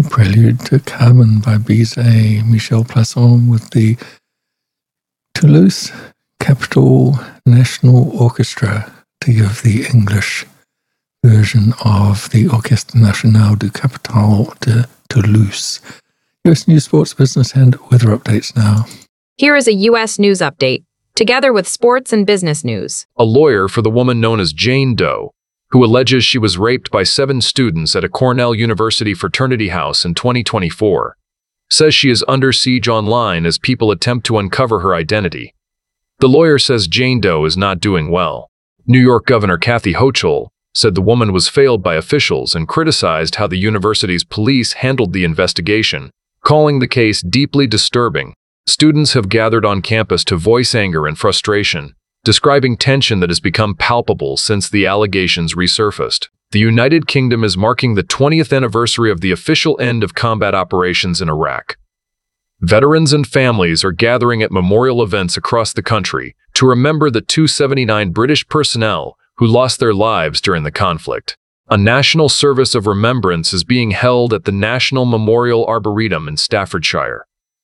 prelude to Carmen by Bizet, Michel Plasson with the Toulouse Capital National Orchestra, to give the English version of the Orchestre Nationale du Capital de Toulouse. US News, Sports, Business, and weather updates now. Here is a U.S. news update, together with sports and business news. A lawyer for the woman known as Jane Doe, who alleges she was raped by 7 students at a Cornell University fraternity house in 2024, says she is under siege online as people attempt to uncover her identity. The lawyer says Jane Doe is not doing well. New York Governor Kathy Hochul said the woman was failed by officials and criticized how the university's police handled the investigation, calling the case deeply disturbing. Students have gathered on campus to voice anger and frustration, describing tension that has become palpable since the allegations resurfaced. The United Kingdom is marking the 20th anniversary of the official end of combat operations in Iraq. Veterans and families are gathering at memorial events across the country to remember the 279 British personnel who lost their lives during the conflict. A national service of remembrance is being held at the National Memorial Arboretum in Staffordshire.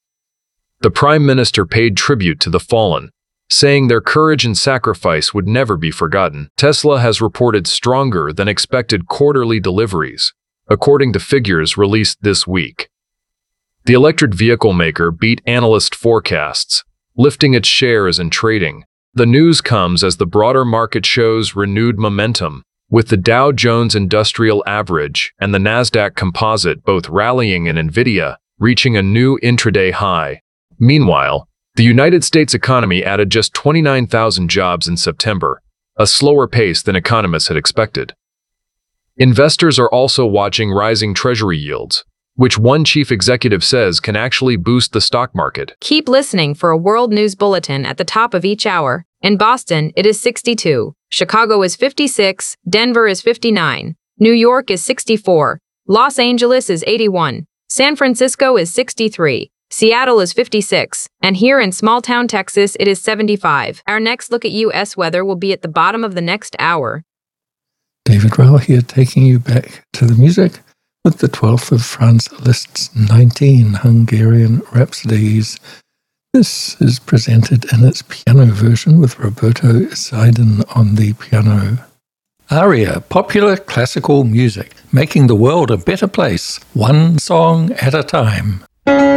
The Prime Minister paid tribute to the fallen, saying their courage and sacrifice would never be forgotten. Tesla has reported stronger than expected quarterly deliveries, according to figures released this week. The electric vehicle maker beat analyst forecasts, lifting its shares in trading. The news comes as the broader market shows renewed momentum, with the Dow Jones Industrial Average and the Nasdaq Composite both rallying and Nvidia reaching a new intraday high. Meanwhile, the United States economy added just 29,000 jobs in September, a slower pace than economists had expected. Investors are also watching rising Treasury yields, which one chief executive says can actually boost the stock market. Keep listening for a world news bulletin at the top of each hour. In Boston, it is 62. Chicago is 56. Denver is 59. New York is 64. Los Angeles is 81. San Francisco is 63. Seattle is 56. And here in small-town Texas, it is 75. Our next look at U.S. weather will be at the bottom of the next hour. David Rowell here, taking you back to the music with the 12th of Franz Liszt's 19 Hungarian Rhapsodies. This is presented in its piano version with Roberto Seiden on the piano. Aria, popular classical music, making the world a better place, one song at a time.